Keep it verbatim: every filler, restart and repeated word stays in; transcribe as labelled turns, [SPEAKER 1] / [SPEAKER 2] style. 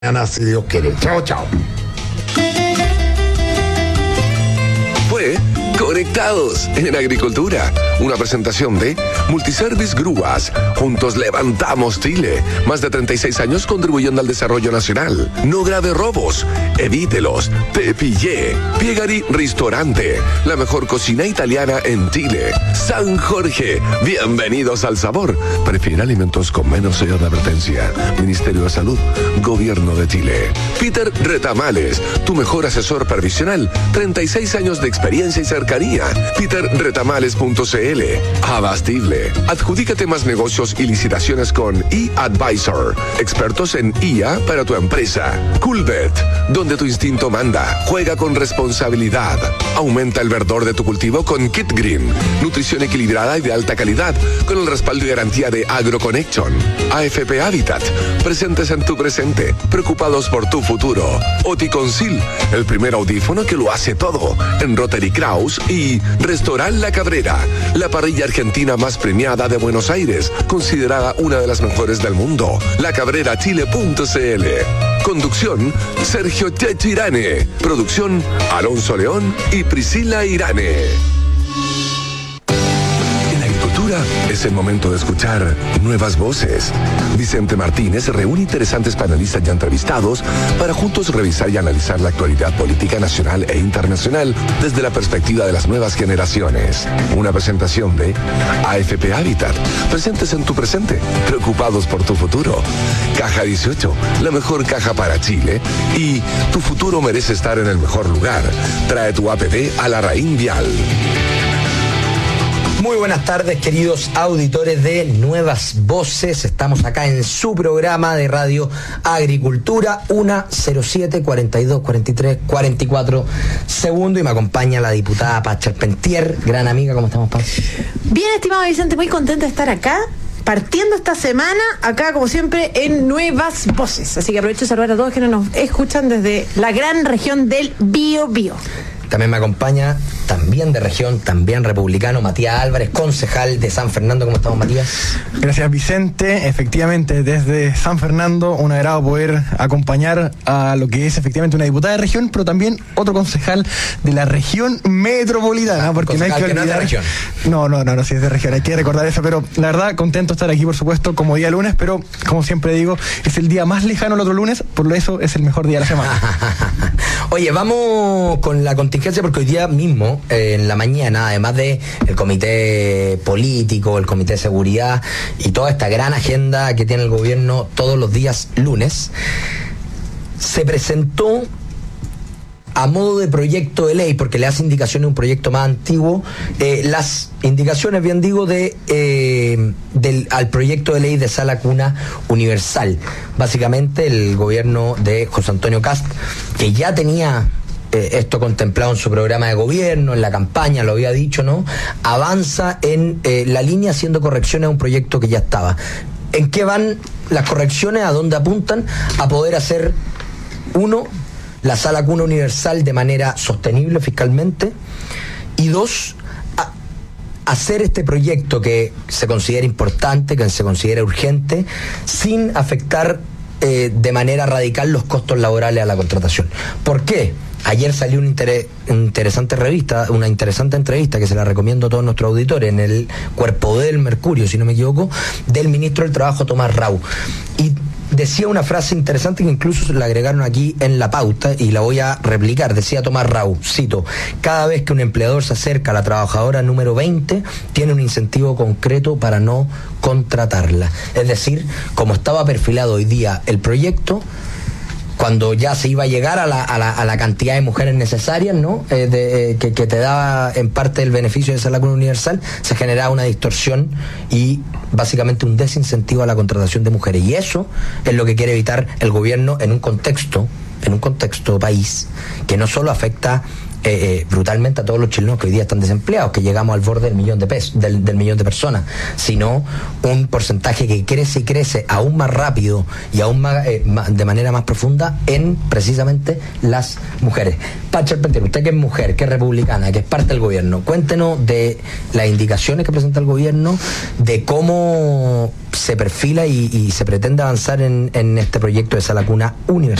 [SPEAKER 1] Mañana, si Dios quiere. Chao, chao.
[SPEAKER 2] Fue Conectados en Agricultura, una presentación de Multiservice Grúas. Juntos levantamos Chile. Más de treinta y seis años contribuyendo al desarrollo nacional. No grave robos, evítelos. Te pillé. Piegari Ristorante, la mejor cocina italiana en Chile. San Jorge, bienvenidos al sabor. Prefiere alimentos con menos sello de advertencia. Ministerio de Salud, Gobierno de Chile. Peter Retamales, tu mejor asesor previsional. treinta y seis años de experiencia y cercanía. peter retamales punto c l. Abastible. Adjudícate más negocios y licitaciones con eAdvisor. Expertos en I A para tu empresa. Coolbet, donde tu instinto manda. Juega con responsabilidad. Aumenta el verdor de tu cultivo con Kit Green. Nutrición equilibrada y de alta calidad, con el respaldo y garantía de AgroConnection. A F P Habitat, presentes en tu presente, preocupados por tu futuro. Oticonsil, el primer audífono que lo hace todo. En Rotary Kraus y Restaurant La Cabrera, la parrilla argentina más premiada de Buenos Aires, considerada una de las mejores del mundo. la cabrera chile punto c l. Conducción, Sergio Checho Irane. Producción, Alonso León y Priscila Irane. Es el momento de escuchar nuevas voces. Vicente Martínez reúne interesantes panelistas ya entrevistados para juntos revisar y analizar la actualidad política nacional e internacional desde la perspectiva de las nuevas generaciones. Una presentación de A F P Habitat, presentes en tu presente, preocupados por tu futuro. Caja dieciocho, la mejor caja para Chile. Y tu futuro merece estar en el mejor lugar. Trae tu A P P a la Raín Vial.
[SPEAKER 3] Muy buenas tardes, queridos auditores de Nuevas Voces. Estamos acá en su programa de Radio Agricultura, una cero siete, cuarenta y dos, cuarenta y tres, cuarenta y cuatro segundos, y me acompaña la diputada Paz Charpentier, gran amiga. ¿Cómo estamos, Paz?
[SPEAKER 4] Bien, estimado Vicente, muy contenta de estar acá, partiendo esta semana, acá como siempre en Nuevas Voces. Así que aprovecho de saludar a todos que nos escuchan desde la gran región del Bío Bío.
[SPEAKER 3] También me acompaña, también de región, también republicano, Matías Álvarez, concejal de San Fernando. ¿Cómo estamos, Matías?
[SPEAKER 5] Gracias, Vicente. Efectivamente, desde San Fernando, un agrado poder acompañar a lo que es efectivamente una diputada de región, pero también otro concejal de la región metropolitana, ah, porque no hay que olvidar...
[SPEAKER 3] No, es de región.
[SPEAKER 5] no, no, no, no, sí es de región, hay que recordar eso, pero la verdad, contento de estar aquí, por supuesto, como día lunes, pero como siempre digo, es el día más lejano el otro lunes, por eso es el mejor día de la semana.
[SPEAKER 3] Oye, vamos con la contingencia, porque hoy día mismo, eh, en la mañana, además de el comité político, el comité de seguridad y toda esta gran agenda que tiene el gobierno todos los días lunes, se presentó a modo de proyecto de ley, porque le hace indicaciones a un proyecto más antiguo, eh, las indicaciones, bien digo, de eh, del, al proyecto de ley de sala cuna universal. Básicamente el gobierno de José Antonio Kast, que ya tenía eh, esto contemplado en su programa de gobierno, en la campaña, lo había dicho, ¿no? Avanza en eh, la línea haciendo correcciones a un proyecto que ya estaba. ¿En qué van las correcciones? ¿A dónde apuntan? A poder hacer, uno, la sala cuna universal de manera sostenible fiscalmente, y dos, a hacer este proyecto que se considera importante, que se considera urgente, sin afectar eh, de manera radical los costos laborales a la contratación. ¿Por qué? Ayer salió una inter- interesante revista, una interesante entrevista que se la recomiendo a todos nuestros auditores, en el Cuerpo del Mercurio, si no me equivoco, del ministro del Trabajo, Tomás Rau. Y decía una frase interesante que incluso se la agregaron aquí en la pauta y la voy a replicar. Decía Tomás Rau, cito: cada vez que un empleador se acerca a la trabajadora número veinte, tiene un incentivo concreto para no contratarla. Es decir, como estaba perfilado hoy día el proyecto, cuando ya se iba a llegar a la, a la, a la cantidad de mujeres necesarias, ¿no? Eh, de, eh, que, que te daba en parte el beneficio de esa lacuna universal, se generaba una distorsión y básicamente un desincentivo a la contratación de mujeres. Y eso es lo que quiere evitar el gobierno en un contexto, en un contexto país, que no solo afecta eh, eh, brutalmente a todos los chilenos que hoy día están desempleados, que llegamos al borde del millón de pesos, del, del millón de personas, sino un porcentaje que crece y crece aún más rápido y aún más, eh, más de manera más profunda en precisamente las mujeres. Pacha Arpentier, usted que es mujer, que es republicana, que es parte del gobierno, cuéntenos de las indicaciones que presenta el gobierno, de cómo se perfila y, y se pretende avanzar en, en este proyecto de sala cuna universal.